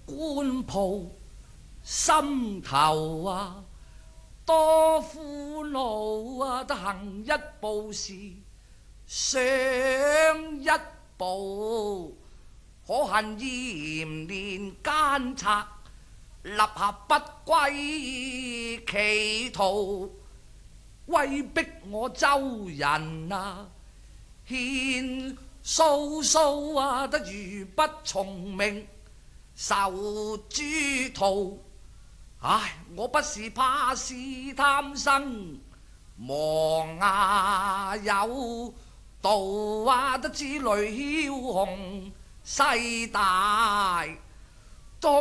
官袍心頭啊，多苦惱啊！得行一步時想一步，可恨嚴連奸賊，立下不歸企圖，威逼我周人啊，獻蘇蘇啊，得如不從命受諸徒。唉，我不是怕是貪生忘啊，有道啊，得之類梟雄勢大。